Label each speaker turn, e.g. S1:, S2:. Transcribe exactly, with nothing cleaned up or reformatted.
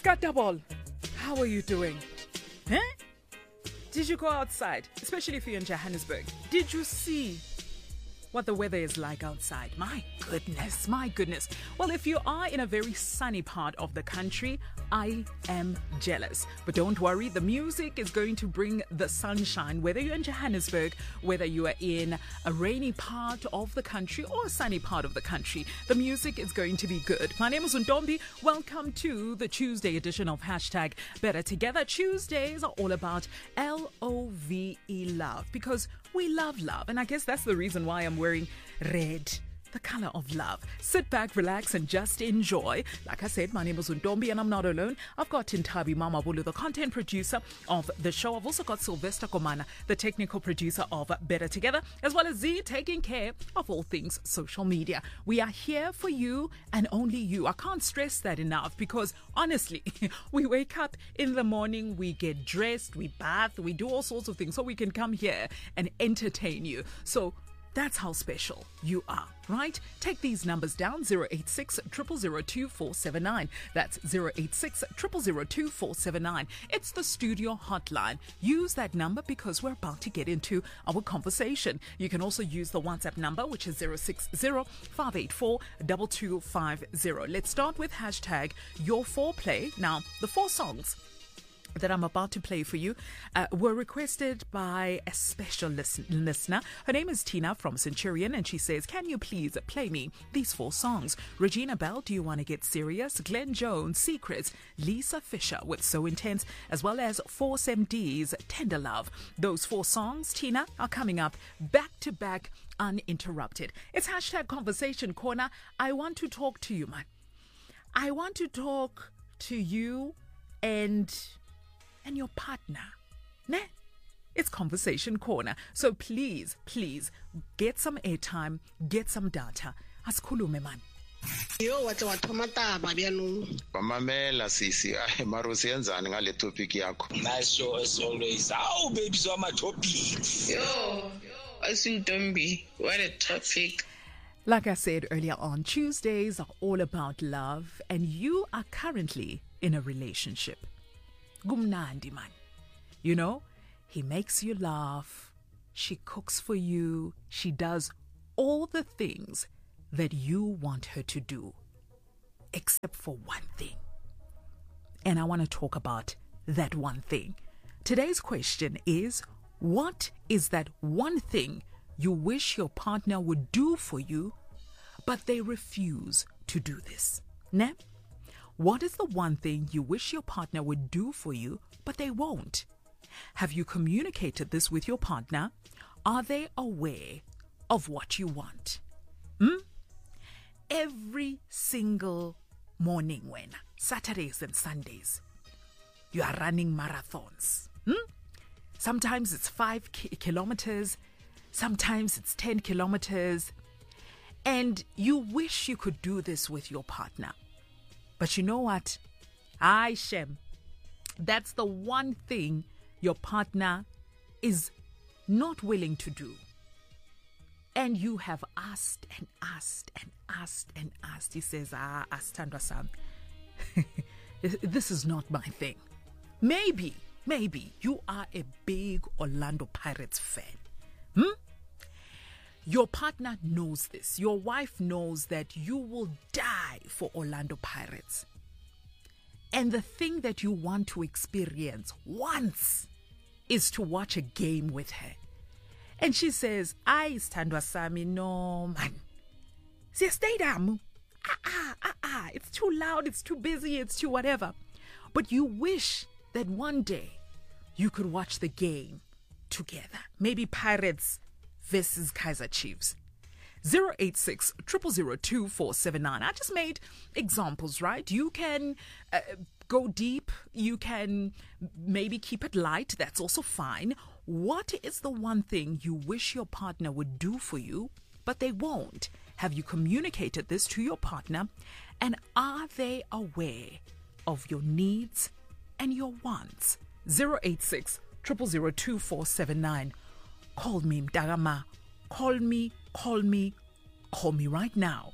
S1: Skatabol, how are you doing? Huh? Did you go outside, especially if you're in Johannesburg? Did you see what the weather is like outside? My goodness, my goodness. Well, if you are in a very sunny part of the country, I am jealous. But don't worry, the music is going to bring the sunshine, whether you're in Johannesburg, whether you are in a rainy part of the country or a sunny part of the country. The music is going to be good. My name is Untombi. Welcome to the Tuesday edition of Hashtag Better Together. Tuesdays are all about L O V E, love, because we love love. And I guess that's the reason why I'm wearing red, the color of love. Sit back, relax, and just enjoy. Like I said, my name is Untombi, and I'm not alone. I've got Tintabi Mamabulu, the content producer of the show. I've also got Sylvester Komana, the technical producer of Better Together, as well as Z, taking care of all things social media. We are here for you and only you. I can't stress that enough because, honestly, we wake up in the morning, we get dressed, we bath, we do all sorts of things so we can come here and entertain you. So that's how special you are, right? Take these numbers down, zero eight six, zero zero zero, two four seven nine. That's zero eight six, zero zero zero, two four seven nine. It's the studio hotline. Use that number because we're about to get into our conversation. You can also use the WhatsApp number, which is zero six zero, five eight four, two two five zero. Let's start with hashtag your foreplay. Now, the four songs that I'm about to play for you uh, were requested by a special listen- listener. Her name is Tina from Centurion, and she says, can you please play me these four songs? Regina Bell, Do You Want to Get Serious? Glenn Jones, Secrets. Lisa Fisher with So Intense, as well as Force M D's Tender Love. Those four songs, Tina, are coming up back to back, uninterrupted. It's hashtag Conversation Corner. I want to talk to you, man. I want to talk to you and... and your partner, ne? It's Conversation Corner. So please, please, get some airtime, get some data. Asikhulume man.
S2: Yo wathi wathoma taba byanong.
S3: Mamamela sisi, ay maro siyenzani ngale topic yakho.
S4: Nice show as always. Oh baby, so my topic.
S2: Yo, Asuntombi, what a topic.
S1: Like I said earlier on, Tuesdays are all about love, and you are currently in a relationship. Gumnandi man. You know, he makes you laugh, she cooks for you, she does all the things that you want her to do, except for one thing. And I want to talk about that one thing. Today's question is, what is that one thing you wish your partner would do for you, but they refuse to do this? Ne? What is the one thing you wish your partner would do for you, but they won't? Have you communicated this with your partner? Are they aware of what you want? Hmm? Every single morning, when Saturdays and Sundays, you are running marathons. Hmm? Sometimes it's five ki- kilometers, sometimes it's ten kilometers, and you wish you could do this with your partner. But you know what? I Shem. That's the one thing your partner is not willing to do. And you have asked and asked and asked and asked. He says, ah, Astandwa Sam, this is not my thing. Maybe, maybe you are a big Orlando Pirates fan. Hmm? Your partner knows this. Your wife knows that you will die for Orlando Pirates. And the thing that you want to experience once is to watch a game with her. And she says, I Standwa Sami, no man. See, stay down. Ah, ah, ah, ah. It's too loud, it's too busy, it's too whatever. But you wish that one day you could watch the game together. Maybe Pirates versus Kaizer Chiefs. zero eight six, zero zero zero, two four seven nine. I just made examples, right? You can uh, go deep. You can maybe keep it light. That's also fine. What is the one thing you wish your partner would do for you, but they won't? Have you communicated this to your partner? And are they aware of your needs and your wants? zero eight six, zero zero zero, two four seven nine. Call me, Mdagama. Call me, call me, call me right now.